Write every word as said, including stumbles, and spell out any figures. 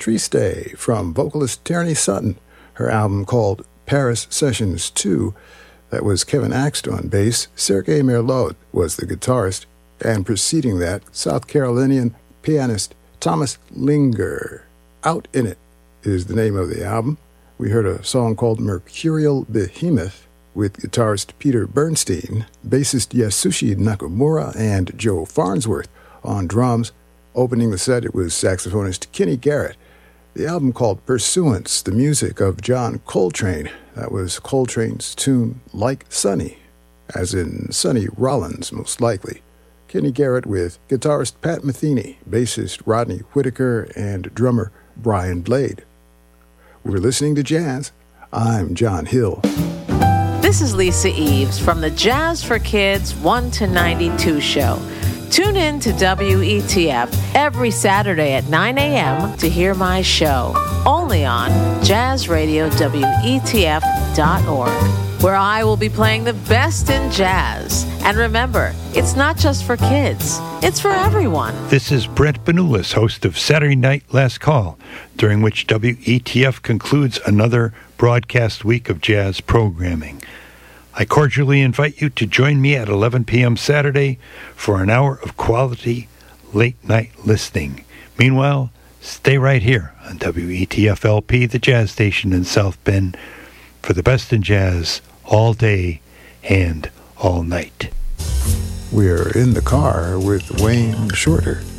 Triste from vocalist Tierney Sutton, her album called Paris Sessions two. That was Kevin Axton on bass, Sergei Merlot was the guitarist, and preceding that, South Carolinian pianist Thomas Linger. Out in It is the name of the album. We heard a song called Mercurial Behemoth with guitarist Peter Bernstein, bassist Yasushi Nakamura, and Joe Farnsworth on drums. Opening the set, it was saxophonist Kenny Garrett. The album called Pursuance, the music of John Coltrane. That was Coltrane's tune Like Sonny, as in Sonny Rollins, most likely. Kenny Garrett with guitarist Pat Metheny, bassist Rodney Whitaker, and drummer Brian Blade. We're listening to jazz. I'm John Hill. This is Lisa Eves from the Jazz for Kids one to ninety-two show. Tune in to W E T F every Saturday at nine a.m. to hear my show, only on jazz radio W E T F dot org, where I will be playing the best in jazz. And remember, it's not just for kids, it's for everyone. This is Brent Benulis, host of Saturday Night Last Call, during which W E T F concludes another broadcast week of jazz programming. I cordially invite you to join me at eleven p.m. Saturday for an hour of quality late-night listening. Meanwhile, stay right here on W E T F L P, the jazz station in South Bend, for the best in jazz all day and all night. We're in the car with Wayne Shorter.